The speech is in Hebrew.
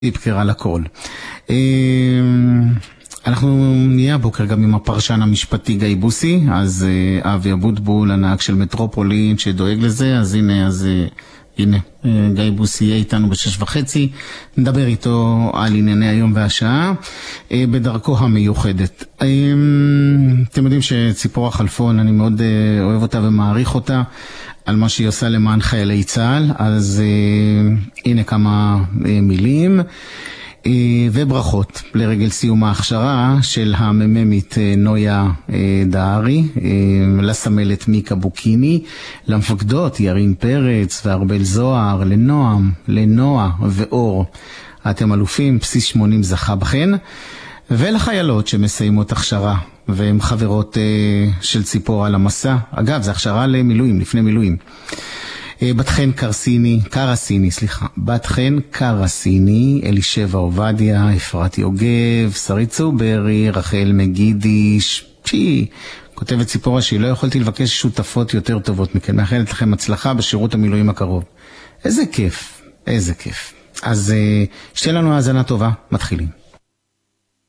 בקרה לכל. אנחנו נהיה הבוקר גם עם הפרשן המשפטי גיא בוסי, אז אבי אבוטבול, הנהג של מטרופולין שדואג לזה, אז הנה, גיא בוסי יהיה איתנו ב6:30, נדבר איתו על ענייני היום והשעה, בדרכו המיוחדת. אתם יודעים שציפורה חלפון, אני מאוד אוהב אותה ומעריך אותה, על מה שהיא עושה למען חיילי צה"ל, אז הנה כמה מילים וברכות לרגל סיום ההכשרה של המממית נויה דהרי, לסמלת מיקה בוקיני, למפקדות ירין פרץ וארבל זוהר, לנועם, לנועה ואור, אתם אלופים, בסיס 80 זכה בכן, ולחיילות שמסיימות הכשרה והן חברות של ציפורה למסע. אגב, זה הכשרה למילואים, לפני מילואים. בת חן קרסיני, אלישבע עובדיה, אפרת יוגב, שרית צוברי, רחל מגידיש, כותבת ציפורה שהיא לא יכולתי לבקש שותפות יותר טובות מכן, מאחלת לכם הצלחה בשירות המילואים הקרוב. איזה כיף. אז שתהיה לנו האזנה טובה, מתחילים.